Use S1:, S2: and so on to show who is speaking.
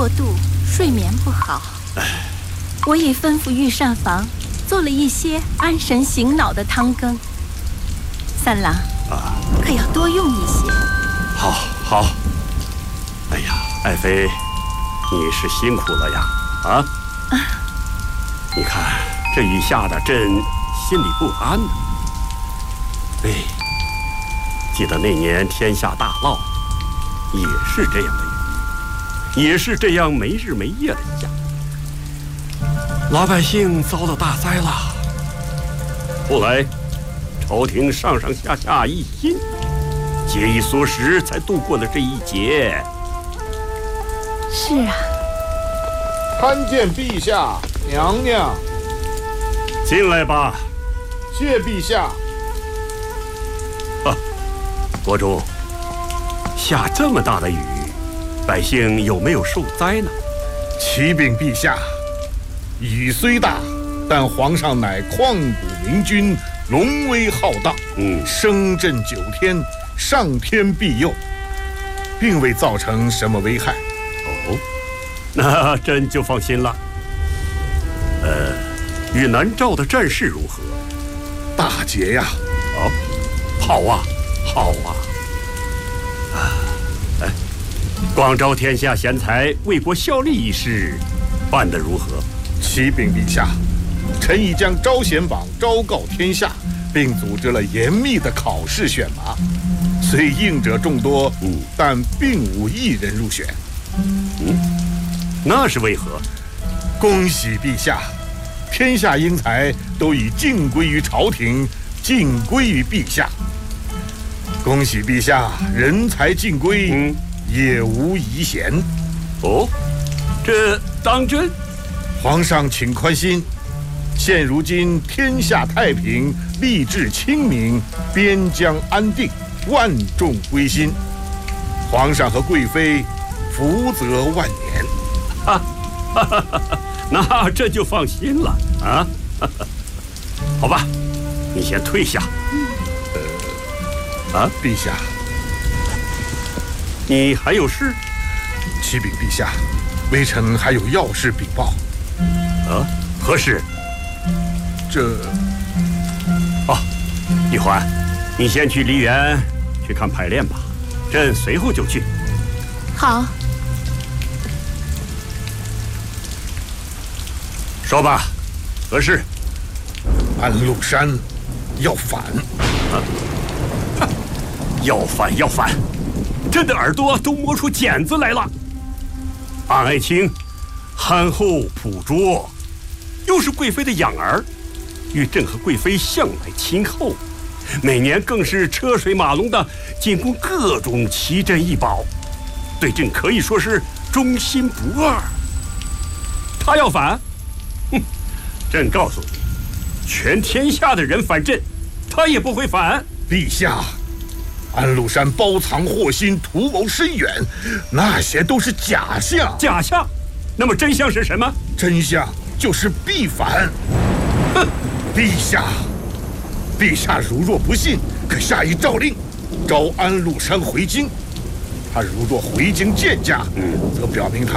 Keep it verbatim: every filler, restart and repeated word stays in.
S1: 过度，睡眠不好。我已吩咐御膳房做了一些安神醒脑的汤羹。三郎啊，可要多用一些。
S2: 好，好。哎呀，爱妃，你是辛苦了呀！啊，啊你看这雨下的，朕心里不安呢。哎，记得那年天下大涝，也是这样的雨，也是这样没日没夜的下，老百姓遭到大灾了。后来，朝廷上上下下一心，节衣缩食，才度过了这一劫。
S1: 是啊。
S3: 参见陛下，娘娘。
S2: 进来吧。
S3: 谢陛下。
S2: 啊，国中，下这么大的雨，百姓有没有受灾呢？
S3: 启禀陛下，雨虽大，但皇上乃旷古明君，龙威浩荡，嗯，声震九天，上天庇佑，并未造成什么危害。
S2: 哦，那朕就放心了。呃，与南诏的战事如何？
S3: 大捷呀！
S2: 哦，好啊，好啊！啊，哎，广招天下贤才为国效力一事，办得如何？
S3: 启禀陛下，臣已将招贤榜昭告天下，并组织了严密的考试选拔。虽应者众多，嗯，但并无一人入选。
S2: 嗯，那是为何？
S3: 恭喜陛下！天下英才都已尽归于朝廷，尽归于陛下。恭喜陛下，人才尽归，嗯，也无遗贤。
S2: 哦，这当真？
S3: 皇上请宽心，现如今天下太平，吏治清明，边疆安定，万众归心。皇上和贵妃福泽万年。
S2: 哈哈哈哈！那这就放心了啊！好吧，你先退下。
S3: 呃，啊，陛下，
S2: 你还有事？
S3: 启禀陛下，微臣还有要事禀报。
S2: 啊，何事？
S3: 这……
S2: 哦，玉环，你先去梨园去看排练吧，朕随后就去。
S1: 好。
S2: 说吧，何事？
S3: 安禄山要反。
S2: 啊，要反要反！朕的耳朵都磨出茧子来了。安爱卿憨厚朴拙，又是贵妃的养儿，与朕和贵妃向来亲厚，每年更是车水马龙的进贡各种奇珍异宝，对朕可以说是忠心不二。他要反？哼，朕告诉你，全天下的人反朕，他也不会反。
S3: 陛下，安禄山包藏祸心，图谋深远，那些都是假象。
S2: 假象？那么真相是什么？
S3: 真相就是必反。哼，陛下，陛下如若不信，可下一诏令，召安禄山回京。他如若回京见驾，嗯，则表明他